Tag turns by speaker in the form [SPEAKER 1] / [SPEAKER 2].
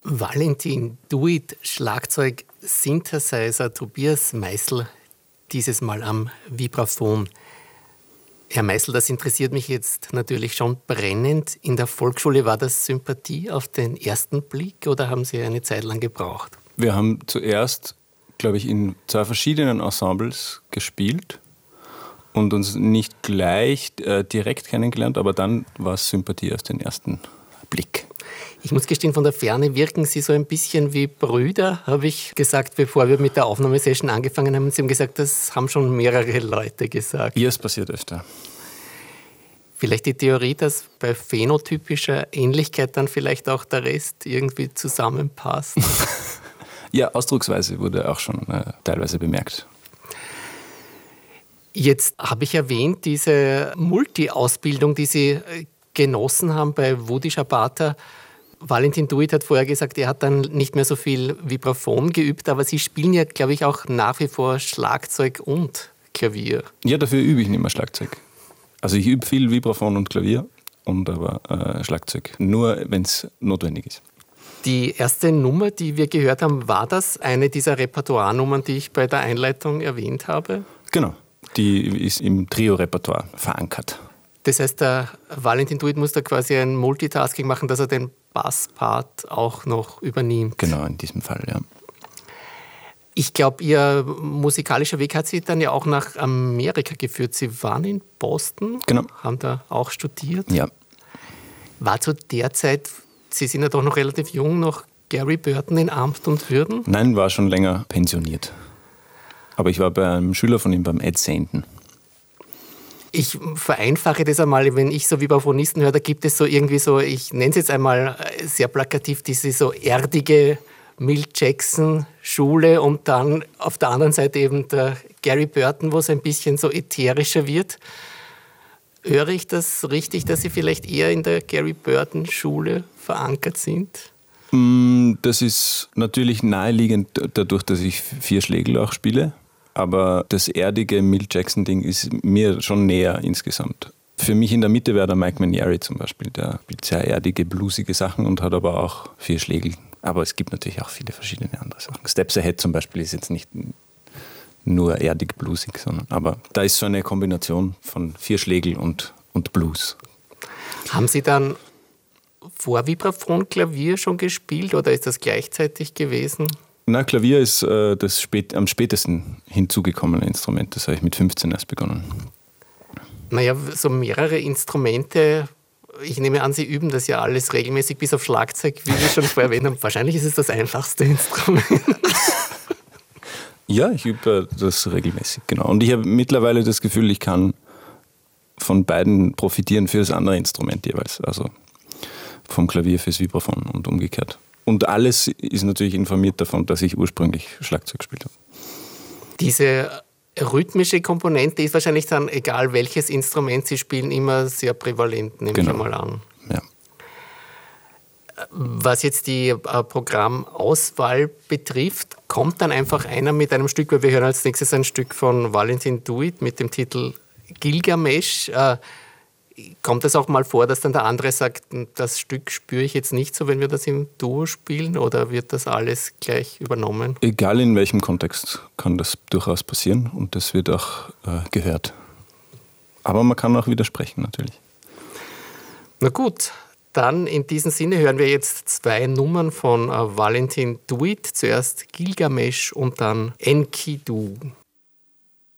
[SPEAKER 1] Valentin Duit, Schlagzeug, Synthesizer, Tobias Meißl, dieses Mal am Vibraphon. Herr Meißl, das interessiert mich jetzt natürlich schon brennend. In der Volksschule war das Sympathie auf den ersten Blick oder haben Sie eine Zeit lang gebraucht?
[SPEAKER 2] Wir haben zuerst, glaube ich, in 2 verschiedenen Ensembles gespielt und uns nicht gleich direkt kennengelernt, aber dann war es Sympathie auf den ersten Blick.
[SPEAKER 1] Ich muss gestehen, von der Ferne wirken Sie so ein bisschen wie Brüder, habe ich gesagt, bevor wir mit der Aufnahmesession angefangen haben. Sie haben gesagt, das haben schon mehrere Leute gesagt.
[SPEAKER 2] Ja, es passiert öfter.
[SPEAKER 1] Vielleicht die Theorie, dass bei phänotypischer Ähnlichkeit dann vielleicht auch der Rest irgendwie zusammenpasst.
[SPEAKER 2] Ja, Ausdrucksweise wurde auch schon teilweise bemerkt.
[SPEAKER 1] Jetzt habe ich erwähnt, diese Multi-Ausbildung, die Sie genossen haben bei Woody Shabata. Valentin Duit hat vorher gesagt, er hat dann nicht mehr so viel Vibraphon geübt, aber Sie spielen ja, glaube ich, auch nach wie vor Schlagzeug und Klavier.
[SPEAKER 2] Ja, dafür übe ich nicht mehr Schlagzeug. Also ich übe viel Vibraphon und Klavier, und aber Schlagzeug. Nur, wenn es notwendig ist.
[SPEAKER 1] Die erste Nummer, die wir gehört haben, war das eine dieser Repertoire-Nummern, die ich bei der Einleitung erwähnt habe?
[SPEAKER 2] Genau, die ist im Trio-Repertoire verankert.
[SPEAKER 1] Das heißt, der Valentin Duit muss da quasi ein Multitasking machen, dass er den Basspart auch noch übernimmt.
[SPEAKER 2] Genau, in diesem Fall, ja.
[SPEAKER 1] Ich glaube, Ihr musikalischer Weg hat Sie dann ja auch nach Amerika geführt. Sie waren in Boston,
[SPEAKER 2] genau,
[SPEAKER 1] haben da auch studiert.
[SPEAKER 2] Ja.
[SPEAKER 1] War zu der Zeit, Sie sind ja doch noch relativ jung, noch Gary Burton in Amt und Würden?
[SPEAKER 2] Nein, war schon länger pensioniert. Aber ich war bei einem Schüler von ihm, beim Ed Sainton.
[SPEAKER 1] Ich vereinfache das einmal, wenn ich so Vibraphonisten höre, da gibt es so irgendwie so, ich nenne es jetzt einmal sehr plakativ, diese so erdige Milt Jackson-Schule und dann auf der anderen Seite eben der Gary Burton, wo es ein bisschen so ätherischer wird. Höre ich das richtig, dass Sie vielleicht eher in der Gary Burton-Schule verankert sind?
[SPEAKER 2] Das ist natürlich naheliegend dadurch, dass ich 4 Schlägel auch spiele. Aber das erdige Milt Jackson-Ding ist mir schon näher insgesamt. Für mich in der Mitte wäre der Mike Mainieri zum Beispiel. Der spielt sehr erdige, bluesige Sachen und hat aber auch 4 Schlägel. Aber es gibt natürlich auch viele verschiedene andere Sachen. Steps Ahead zum Beispiel ist jetzt nicht nur erdig, bluesig, sondern aber da ist so eine Kombination von 4 Schlägel und Blues.
[SPEAKER 1] Haben Sie dann vor Vibraphon Klavier schon gespielt oder ist das gleichzeitig gewesen?
[SPEAKER 2] Na, Klavier ist das am spätesten hinzugekommene Instrument. Das habe ich mit 15 erst begonnen.
[SPEAKER 1] Naja, so mehrere Instrumente, ich nehme an, Sie üben das ja alles regelmäßig, bis auf Schlagzeug, wie wir schon vorher erwähnt haben. Wahrscheinlich ist es das einfachste Instrument.
[SPEAKER 2] Ja, ich übe das regelmäßig, genau. Und ich habe mittlerweile das Gefühl, ich kann von beiden profitieren für das andere Instrument jeweils. Also vom Klavier fürs Vibraphon und umgekehrt. Und alles ist natürlich informiert davon, dass ich ursprünglich Schlagzeug gespielt habe.
[SPEAKER 1] Diese rhythmische Komponente ist wahrscheinlich dann, egal welches Instrument Sie spielen, immer sehr prävalent, nehme ich mal an.
[SPEAKER 2] Ja.
[SPEAKER 1] Was jetzt die Programmauswahl betrifft, kommt dann einfach einer mit einem Stück, weil wir hören als nächstes ein Stück von Valentin Duit mit dem Titel Gilgamesch. Kommt es auch mal vor, dass dann der andere sagt, das Stück spüre ich jetzt nicht so, wenn wir das im Duo spielen, oder wird das alles gleich übernommen?
[SPEAKER 2] Egal in welchem Kontext kann das durchaus passieren und das wird auch gehört. Aber man kann auch widersprechen natürlich.
[SPEAKER 1] Na gut, dann in diesem Sinne hören wir jetzt 2 Nummern von Valentin Duit. Zuerst Gilgamesch und dann Enkidu.